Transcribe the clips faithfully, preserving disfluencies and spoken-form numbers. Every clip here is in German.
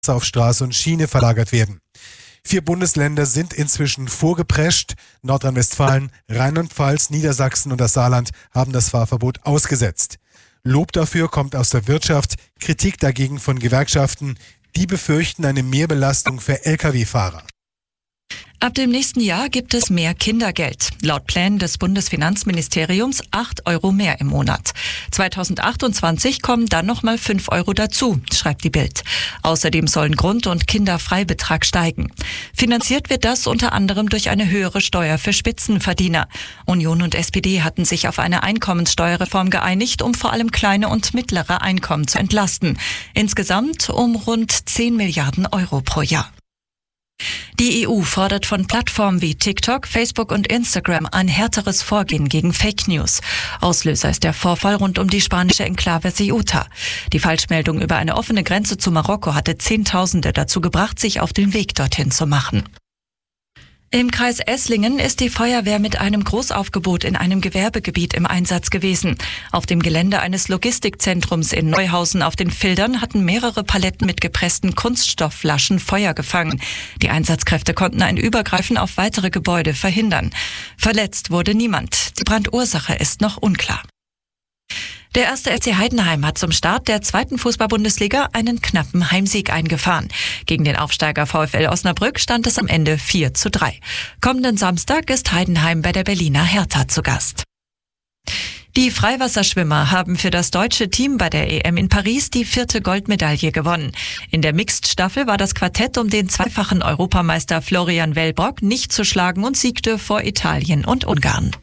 auf Straße und Schiene verlagert werden. Vier Bundesländer sind inzwischen vorgeprescht. Nordrhein-Westfalen, Rheinland-Pfalz, Niedersachsen und das Saarland haben das Fahrverbot ausgesetzt. Lob dafür kommt aus der Wirtschaft, Kritik dagegen von Gewerkschaften. Die befürchten eine Mehrbelastung für L K W-Fahrer. Ab dem nächsten Jahr gibt es mehr Kindergeld. Laut Plänen des Bundesfinanzministeriums acht Euro mehr im Monat. zweitausendachtundzwanzig kommen dann nochmal fünf Euro dazu, schreibt die Bild. Außerdem sollen Grund- und Kinderfreibetrag steigen. Finanziert wird das unter anderem durch eine höhere Steuer für Spitzenverdiener. Union und S P D hatten sich auf eine Einkommenssteuerreform geeinigt, um vor allem kleine und mittlere Einkommen zu entlasten. Insgesamt um rund zehn Milliarden Euro pro Jahr. Die E U fordert von Plattformen wie TikTok, Facebook und Instagram ein härteres Vorgehen gegen Fake News. Auslöser ist der Vorfall rund um die spanische Enklave Ceuta. Die Falschmeldung über eine offene Grenze zu Marokko hatte Zehntausende dazu gebracht, sich auf den Weg dorthin zu machen. Im Kreis Esslingen ist die Feuerwehr mit einem Großaufgebot in einem Gewerbegebiet im Einsatz gewesen. Auf dem Gelände eines Logistikzentrums in Neuhausen auf den Fildern hatten mehrere Paletten mit gepressten Kunststoffflaschen Feuer gefangen. Die Einsatzkräfte konnten ein Übergreifen auf weitere Gebäude verhindern. Verletzt wurde niemand. Die Brandursache ist noch unklar. Der erste F C Heidenheim hat zum Start der zweiten Fußball-Bundesliga einen knappen Heimsieg eingefahren. Gegen den Aufsteiger VfL Osnabrück stand es am Ende vier zu drei. Kommenden Samstag ist Heidenheim bei der Berliner Hertha zu Gast. Die Freiwasserschwimmer haben für das deutsche Team bei der E M in Paris die vierte Goldmedaille gewonnen. In der Mixed-Staffel war das Quartett um den zweifachen Europameister Florian Wellbrock nicht zu schlagen und siegte vor Italien und Ungarn.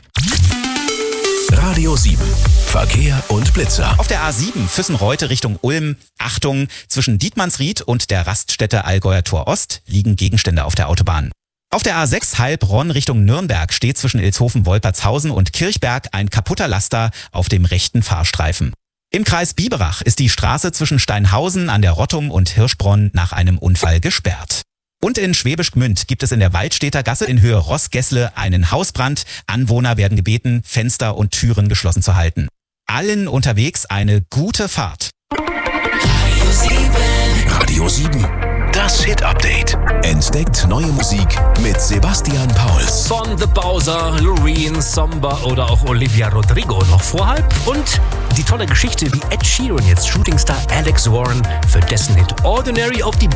Radio sieben. Verkehr und Blitzer. Auf der A sieben Füssen-Reute Richtung Ulm. Achtung, zwischen Dietmannsried und der Raststätte Allgäuer Tor Ost liegen Gegenstände auf der Autobahn. Auf der A sechs Heilbronn Richtung Nürnberg steht zwischen Ilshofen-Wolpertshausen und Kirchberg ein kaputter Laster auf dem rechten Fahrstreifen. Im Kreis Biberach ist die Straße zwischen Steinhausen an der Rottum und Hirschbronn nach einem Unfall gesperrt. Und in Schwäbisch Gmünd gibt es in der Waldstädter Gasse in Höhe Rossgessle einen Hausbrand. Anwohner werden gebeten, Fenster und Türen geschlossen zu halten. Allen unterwegs eine gute Fahrt. Radio sieben. Radio sieben. Das Hit-Update. Entdeckt neue Musik mit Sebastian Pauls. Von The Bowser, Loreen, Somba oder auch Olivia Rodrigo noch vor halb. Und die tolle Geschichte, wie Ed Sheeran jetzt Shootingstar Alex Warren für dessen Hit Ordinary auf die